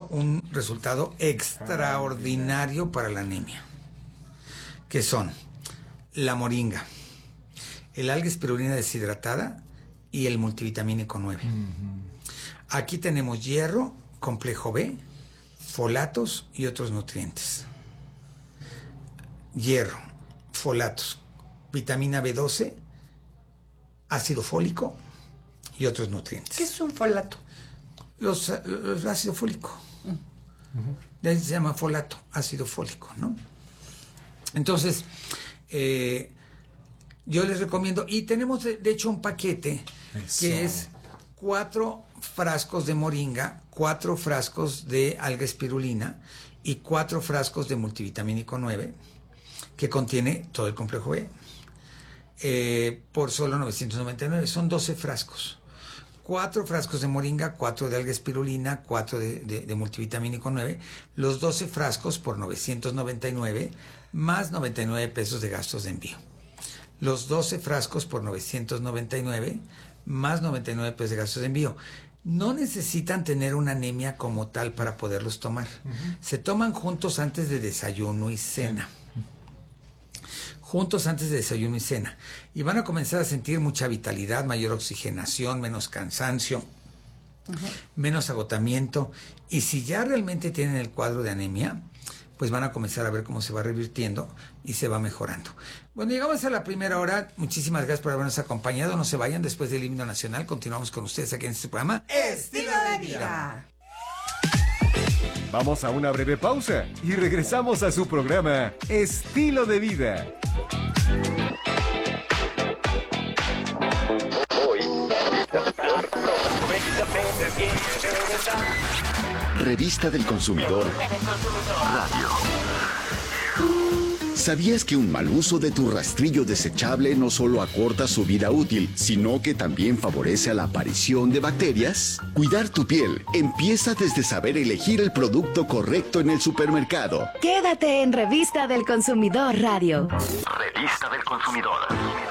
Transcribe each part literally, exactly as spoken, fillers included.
un resultado extraordinario para la anemia, que son la moringa, el alga espirulina deshidratada y el multivitamínico nueve. Uh-huh. Aquí tenemos hierro, complejo B, folatos y otros nutrientes. Hierro, folatos, vitamina B doce, ácido fólico y otros nutrientes. ¿Qué es un folato? Los, los ácido fólico. Uh-huh. De ahí se llama folato, ácido fólico, ¿no? Entonces, eh, yo les recomiendo, y tenemos de, de hecho un paquete Eso. que es cuatro frascos de moringa, cuatro frascos de alga espirulina y cuatro frascos de multivitamínico nueve, que contiene todo el complejo B, eh, por solo novecientos noventa y nueve. Son doce frascos. Cuatro frascos de moringa, cuatro de alga espirulina, cuatro de, de, de multivitamínico nueve. Los doce frascos por novecientos noventa y nueve, más noventa y nueve pesos de gastos de envío. Los doce frascos por novecientos noventa y nueve, más noventa y nueve pesos de gastos de envío. No necesitan tener una anemia como tal para poderlos tomar. Uh-huh. Se toman juntos antes de desayuno y cena. Juntos antes de desayuno y cena. Y van a comenzar a sentir mucha vitalidad, mayor oxigenación, menos cansancio, uh-huh. menos agotamiento. Y si ya realmente tienen el cuadro de anemia, pues van a comenzar a ver cómo se va revirtiendo y se va mejorando. Bueno, llegamos a la primera hora. Muchísimas gracias por habernos acompañado. No se vayan, después del himno nacional continuamos con ustedes aquí en este programa Estilo de Vida. Vamos a una breve pausa y regresamos a su programa Estilo de Vida. Revista del Consumidor Radio. ¿Sabías que un mal uso de tu rastrillo desechable no solo acorta su vida útil, sino que también favorece a la aparición de bacterias? Cuidar tu piel empieza desde saber elegir el producto correcto en el supermercado. Quédate en Revista del Consumidor Radio. Revista del Consumidor.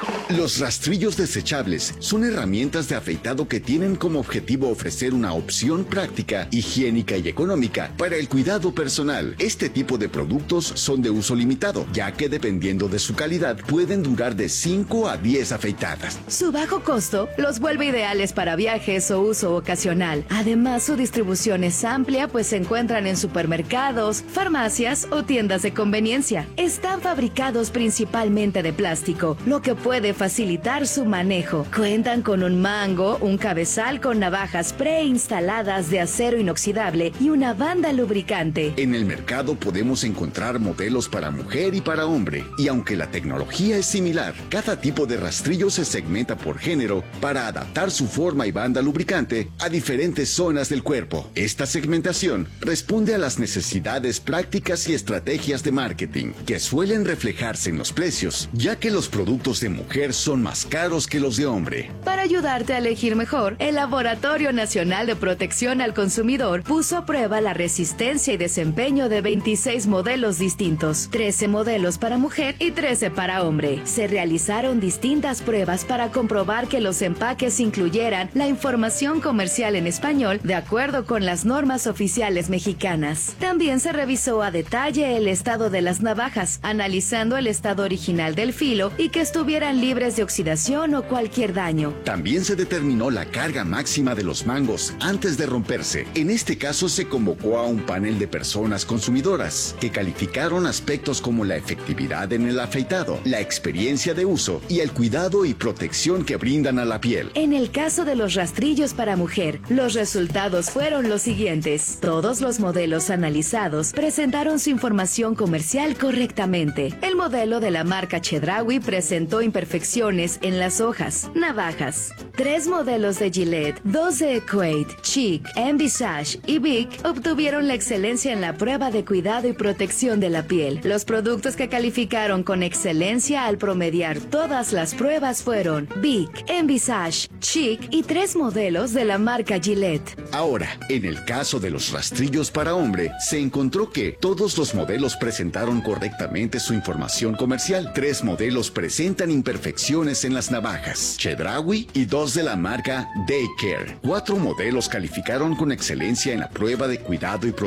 Los rastrillos desechables son herramientas de afeitado que tienen como objetivo ofrecer una opción práctica, higiénica y económica para el cuidado personal. Este tipo de productos son de uso limitado, ya que dependiendo de su calidad pueden durar de cinco a diez afeitadas. Su bajo costo los vuelve ideales para viajes o uso ocasional. Además, su distribución es amplia, pues se encuentran en supermercados, farmacias o tiendas de conveniencia. Están fabricados principalmente de plástico, lo que puede facilitar su manejo. Cuentan con un mango, un cabezal con navajas preinstaladas de acero inoxidable y una banda lubricante. En el mercado podemos encontrar modelos para mujer y para hombre, y aunque la tecnología es similar, cada tipo de rastrillo se segmenta por género para adaptar su forma y banda lubricante a diferentes zonas del cuerpo. Esta segmentación responde a las necesidades prácticas y estrategias de marketing, que suelen reflejarse en los precios, ya que los productos de mujer son más caros que los de hombre. Para ayudarte a elegir mejor, el Laboratorio Nacional de Protección al Consumidor puso a prueba la resistencia y desempeño de veintiséis modelos distintos, trece modelos para mujer y trece para hombre. Se realizaron distintas pruebas para comprobar que los empaques incluyeran la información comercial en español de acuerdo con las normas oficiales mexicanas. También se revisó a detalle el estado de las navajas, analizando el estado original del filo y que estuvieran libres de oxidación o cualquier daño. También se determinó la carga máxima de los mangos antes de romperse. En este caso se convocó a un panel de personas consumidoras que calificaron aspectos como la efectividad en el afeitado, la experiencia de uso y el cuidado y protección que brindan a la piel. En el caso de los rastrillos para mujer, los resultados fueron los siguientes. Todos los modelos analizados presentaron su información comercial correctamente. El modelo de la marca Chedraui presentó imperfecciones en las hojas, navajas. Tres modelos de Gillette, dos de Equate, Chic, Envisage y Vic obtuvieron la excelencia en la prueba de cuidado y protección de la piel. Los productos que calificaron con excelencia al promediar todas las pruebas fueron Vic, Envisage, Chic y tres modelos de la marca Gillette. Ahora, en el caso de los rastrillos para hombre, se encontró que todos los modelos presentaron correctamente su información comercial. Tres modelos presentan imperfecciones en las navajas, Chedraui y dos de la marca Daycare. Cuatro modelos calificaron con excelencia en la prueba de cuidado y protección